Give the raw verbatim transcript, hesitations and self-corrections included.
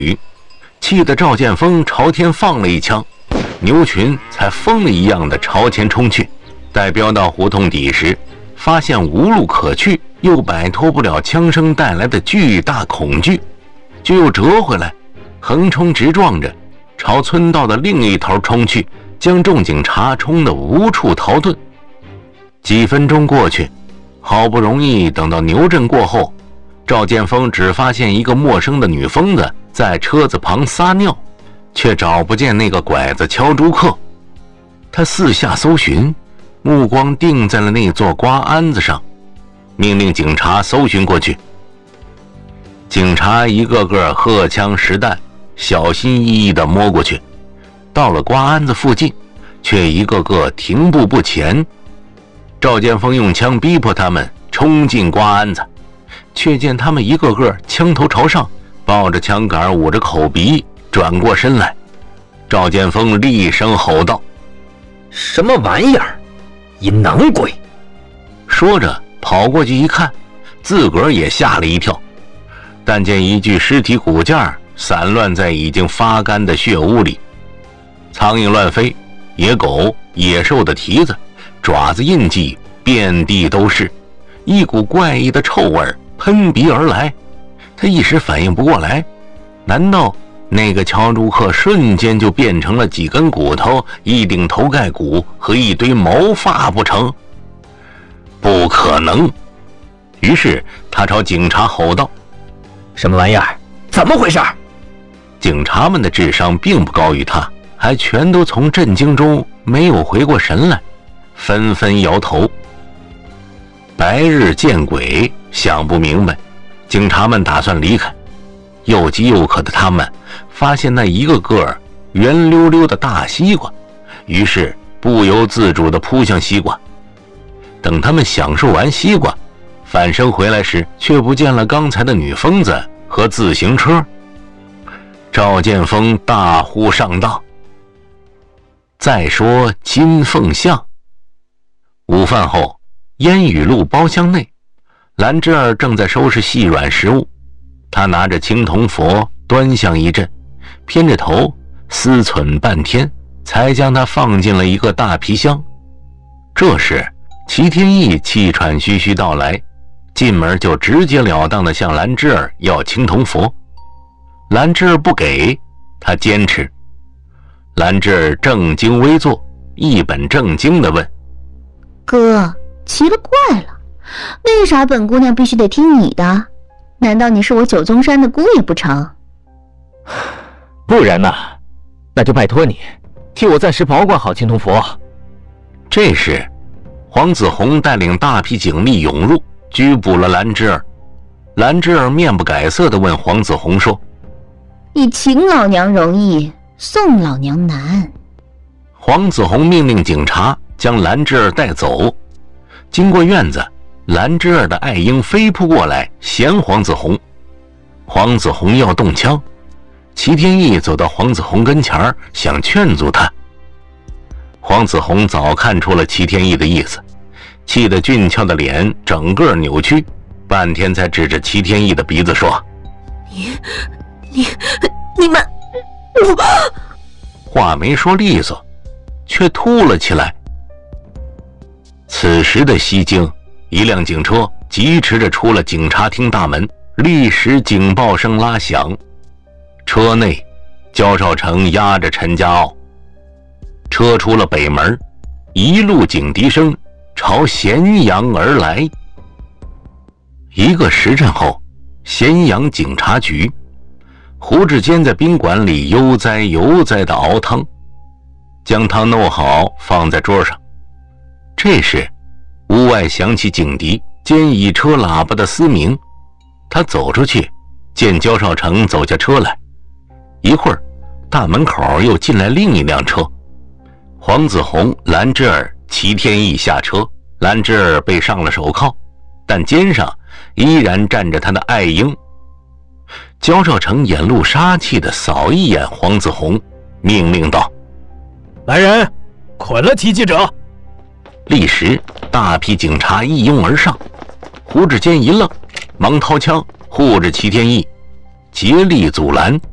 气得赵建峰朝天放了一枪，牛群才疯了一样的朝前冲去。待飙到胡同底时，发现无路可去，又摆脱不了枪声带来的巨大恐惧，就又折回来，横冲直撞着朝村道的另一头冲去，将众警察冲得无处逃遁。几分钟过去，好不容易等到牛阵过后，赵建峰只发现一个陌生的女疯子在车子旁撒尿，却找不见那个拐子敲竹客。他四下搜寻，目光定在了那座瓜鞍子上，命令警察搜寻过去。警察一个个荷枪实弹，小心翼翼地摸过去，到了瓜鞍子附近，却一个个停步不前。赵建峰用枪逼迫他们冲进瓜鞍子，却见他们一个个枪头朝上，抱着枪杆，捂着口鼻，转过身来。赵建峰厉声吼道：“ 什么玩意儿，淫囊鬼！” 说着跑过去一看，自个儿也吓了一跳，但见一具尸体骨架散乱在已经发干的血污里，苍蝇乱飞，野狗、野兽的蹄子、爪子印记遍地都是，一股怪异的臭味喷鼻而来。他一时反应不过来，难道那个敲竹客瞬间就变成了几根骨头、一顶头盖骨和一堆毛发不成？不可能！于是他朝警察吼道：“ 什么玩意儿？怎么回事？” 警察们的智商并不高于他，还全都从震惊中没有回过神来，纷纷摇头。白日见鬼，想不明白，警察们打算离开。又饥又渴的他们发现那一个个圆溜溜的大西瓜，于是不由自主地扑向西瓜。等他们享受完西瓜，返身回来时，却不见了刚才的女疯子和自行车。赵建峰大呼上当。再说金凤巷。午饭后，烟雨路包厢内，兰芝儿正在收拾细软食物，他拿着青铜佛端详一阵，偏着头思忖半天，才将它放进了一个大皮箱。这时齐天意气喘吁吁到来，进门就直截了当地向兰芝儿要青铜佛。兰芝儿不给，他坚持。兰芝儿正襟危坐，一本正经地问：“ 哥，奇了怪了，为啥本姑娘必须得听你的？难道你是我九宗山的姑爷不成？”“ 不然呢？那就拜托你替我暂时保管好青铜佛。” 这时黄子弘带领大批警力涌入，拘捕了兰芝儿。兰芝儿面不改色地问黄子弘说：“ 你请老娘容易，送老娘难。” 黄子弘命令警察将兰芝儿带走。经过院子，兰芝儿的爱鹰飞扑过来衔黄子弘。黄子弘要动枪，齐天意走到黄子弘跟前想劝阻他。黄子弘早看出了齐天意的意思，气得俊俏的脸整个扭曲，半天才指着齐天意的鼻子说：“ 你你你们！” 话没说利索，却吐了起来。此时的西京，一辆警车疾驰着出了警察厅大门，立时警报声拉响。车内，焦少成押着陈家傲。车出了北门，一路警笛声朝咸阳而来。一个时辰后，咸阳警察局，胡志坚在宾馆里悠哉悠哉地熬汤，将汤弄好放在桌上。这时屋外响起警笛兼以车喇叭的嘶鸣，他走出去，见焦少成走下车来。一会儿，大门口又进来另一辆车，黄子弘、兰芝儿、齐天意下车。兰芝儿被上了手铐，但肩上依然站着他的爱鹰。焦少成眼露杀气地扫一眼黄子弘，命令道：“ 来人，捆了提记者！” 立时大批警察一拥而上，胡志坚一愣，忙掏枪护着齐天意，竭力阻拦。